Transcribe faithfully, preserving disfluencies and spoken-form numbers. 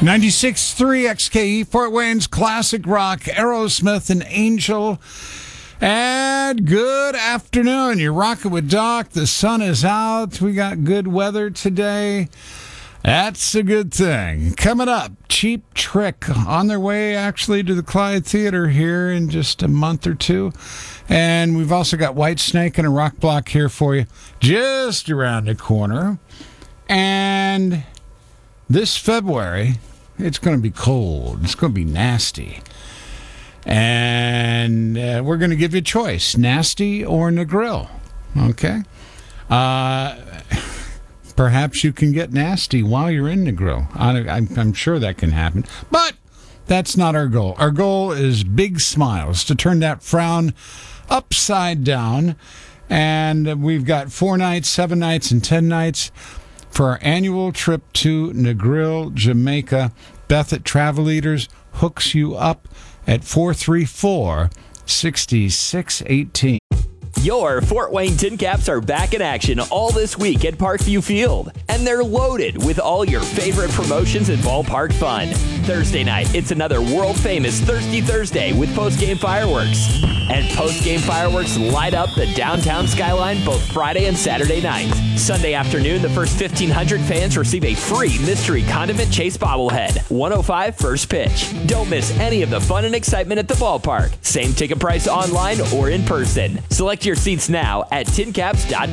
ninety-six point three X K E, Fort Wayne's classic rock, Aerosmith and Angel. And good afternoon. You're rocking with Doc. The sun is out. We got good weather today. That's a good thing. Coming up, Cheap Trick on their way actually to the Clyde Theater here in just a month or two. And we've also got Whitesnake and a rock block here for you just around the corner. And this February, it's going to be cold. It's going to be nasty. And uh, we're going to give you a choice, nasty or Negril. Okay? Uh, perhaps you can get nasty while you're in Negril. I, I'm, I'm sure that can happen. But that's not our goal. Our goal is big smiles, to turn that frown upside down. And we've got four nights, seven nights, and ten nights for our annual trip to Negril, Jamaica. Beth at Travel Leaders hooks you up at four three four, six six one eight. Your Fort Wayne Tin Caps are back in action all this week at Parkview Field, and they're loaded with all your favorite promotions and ballpark fun. Thursday night, it's another world-famous Thirsty Thursday with post-game fireworks. And post-game fireworks light up the downtown skyline both Friday and Saturday nights. Sunday afternoon, the first fifteen hundred fans receive a free Mystery Condiment Chase bobblehead. one oh five first pitch. Don't miss any of the fun and excitement at the ballpark. Same ticket price online or in person. Select your seats now at tin caps dot com.